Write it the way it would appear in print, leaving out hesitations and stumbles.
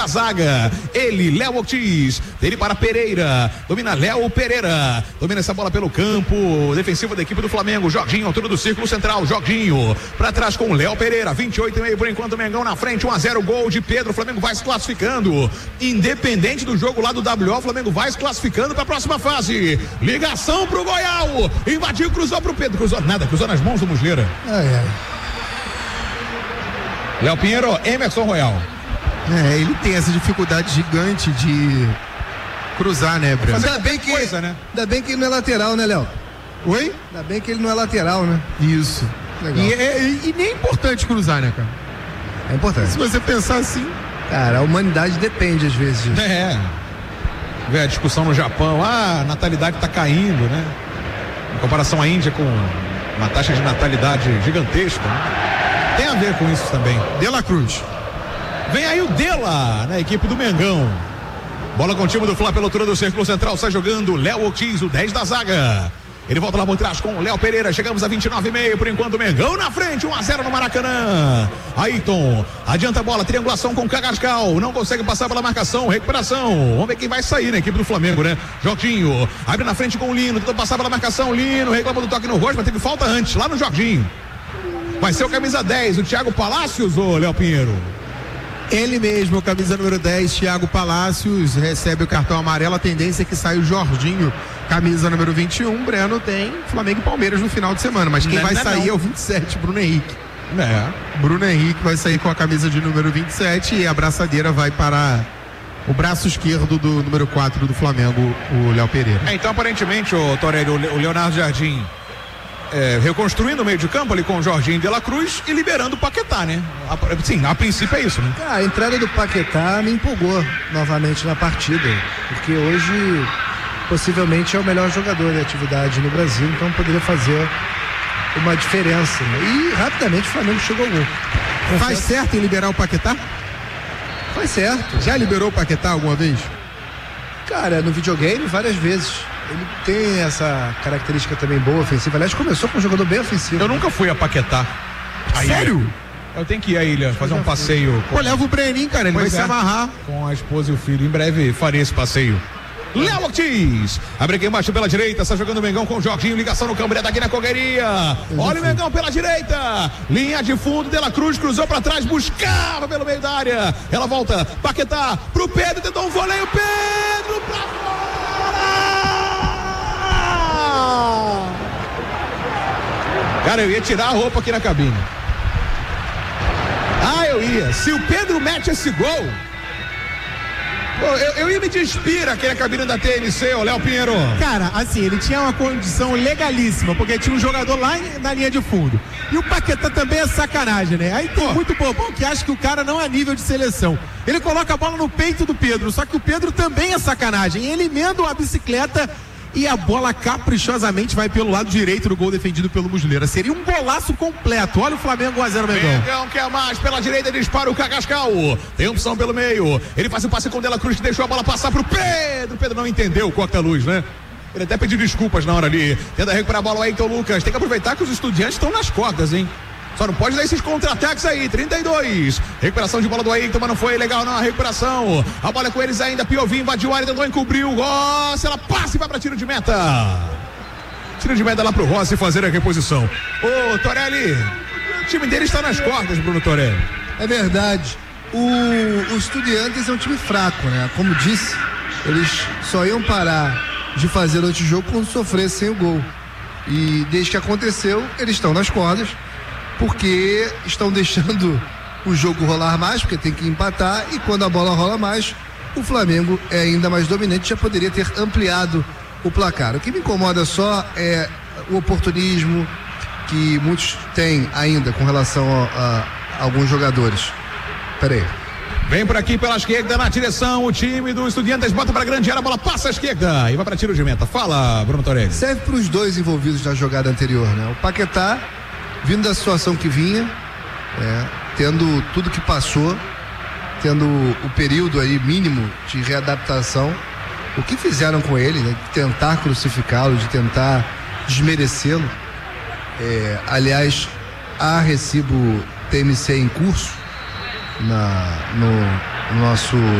A zaga, ele, Léo Ortiz, dele para Pereira, domina Léo Pereira, domina essa bola pelo campo, defensivo da equipe do Flamengo, Jorginho, altura do círculo central, Jorginho, pra trás com Léo Pereira, 28,5 por enquanto, Mengão na frente, 1-0, gol de Pedro, o Flamengo vai se classificando, independente do jogo lá do WO, o Flamengo vai se classificando pra próxima fase, ligação pro Goial, invadiu, cruzou pro Pedro, cruzou nas mãos do Muslera. Léo Pinheiro, Emerson Royal. Ele tem essa dificuldade gigante de cruzar, né, Breno? Ainda bem que ele não é lateral, né, Léo? Oi? Ainda bem que ele não é lateral, né? Isso. Legal. E nem é importante cruzar, né, cara? É importante. Se você pensar assim... Cara, a humanidade depende às vezes disso. Vê a discussão no Japão, a natalidade tá caindo, né? Em comparação à Índia com uma taxa de natalidade gigantesca, né? Tem a ver com isso também. De La Cruz. Vem aí o Dela, na equipe do Mengão. Bola com o time do Fla pela altura do círculo central, sai jogando Léo Ortiz, o 10 da zaga. Ele volta lá por trás com o Léo Pereira, chegamos a 29,5 por enquanto, Mengão na frente, 1-0 no Maracanã. Ayrton, adianta a bola, triangulação com o Cagascal, não consegue passar pela marcação, recuperação. Vamos ver quem vai sair na equipe do Flamengo, né? Jorginho, abre na frente com o Lino, tentou passar pela marcação, Lino, reclama do toque no rosto, mas teve falta antes, lá no Jorginho. Vai ser o camisa 10, o Thiago Palácios, ou Léo Pinheiro? Ele mesmo, camisa número 10, Thiago Palácios, recebe o cartão amarelo. A tendência é que saia o Jorginho, camisa número 21. Breno tem Flamengo e Palmeiras no final de semana, mas quem vai sair é o 27, Bruno Henrique. Bruno Henrique vai sair com a camisa de número 27 e a braçadeira vai para o braço esquerdo do número 4 do Flamengo, o Léo Pereira. Então, aparentemente, o Torelli, o Leonardo Jardim reconstruindo o meio de campo ali com o Jorginho de La Cruz e liberando o Paquetá, né? Sim, a princípio é isso, né? A entrada do Paquetá me empolgou novamente na partida, porque hoje possivelmente é o melhor jogador de atividade no Brasil, então poderia fazer uma diferença, né? E rapidamente o Flamengo chegou ao gol. Faz certo em liberar o Paquetá? Faz certo. Já liberou o Paquetá alguma vez? Cara, no videogame várias vezes. Ele tem essa característica também boa, ofensiva. Aliás, começou com um jogador bem ofensivo. Eu nunca fui a Paquetá. Sério? Eu tenho que ir à ilha, fazer um passeio. Pô, leva o Breninho, cara, ele vai se amarrar. Com a esposa e o filho. Em breve farei esse passeio. Léo Ortiz, abre aqui embaixo pela direita, está jogando o Mengão com o Jorginho, ligação no câmera daqui na correria. Olha o Mengão pela direita, linha de fundo, De La Cruz cruzou para trás, buscava pelo meio da área. Ela volta, Paquetá pro Pedro, tentou um voleio, Pedro pra fora. Cara, eu ia tirar a roupa aqui na cabine. Eu ia. Se o Pedro mete esse gol, eu ia me despir aqui na cabine da TNC, ô Léo Pinheiro. Cara, assim, ele tinha uma condição legalíssima, porque tinha um jogador lá na linha de fundo. E o Paquetá também é sacanagem, né? Aí tem muito bobão que acha que o cara não é nível de seleção. Ele coloca a bola no peito do Pedro, só que o Pedro também é sacanagem. Ele emenda uma bicicleta e a bola caprichosamente vai pelo lado direito do gol defendido pelo Muslera. Seria um golaço completo. Olha o Flamengo 1-0, Mengão. Mengão quer mais pela direita, ele dispara o Cagascal. Tem opção pelo meio. Ele faz o passe com o De La Cruz, que deixou a bola passar pro Pedro. Pedro não entendeu o corta-luz, né? Ele até pediu desculpas na hora ali. Tenta recuperar a bola o Ayrton Lucas. Tem que aproveitar que os estudiantes estão nas cordas, hein? Só não pode dar esses contra-ataques aí, 32. Recuperação de bola do Ayrton, mas não foi legal não a recuperação. A bola é com eles ainda, Piovinho invadiu a área, tentou encobrir o Rossi, ela passa e vai para tiro de meta. Tiro de meta lá pro Rossi fazer a reposição. Ô, Torelli, o time dele está nas cordas, Bruno Torelli. É verdade. O Estudiantes é um time fraco, né? Como disse, eles só iam parar de fazer outro jogo quando sofressem o gol. E desde que aconteceu, eles estão nas cordas, porque estão deixando o jogo rolar mais, porque tem que empatar, e quando a bola rola mais, o Flamengo é ainda mais dominante, já poderia ter ampliado o placar. O que me incomoda só é o oportunismo que muitos têm ainda com relação a alguns jogadores. Peraí. Vem por aqui pela esquerda na direção, o time do Estudiantes bota para grande área, a bola passa à esquerda e vai para tiro de meta. Fala, Bruno Torelli. Serve para os dois envolvidos na jogada anterior, né? O Paquetá, vindo da situação que vinha, tendo tudo que passou, tendo o período aí mínimo de readaptação, o que fizeram com ele, né? De tentar crucificá-lo, de tentar desmerecê-lo. Aliás, há recibo TMC em curso nosso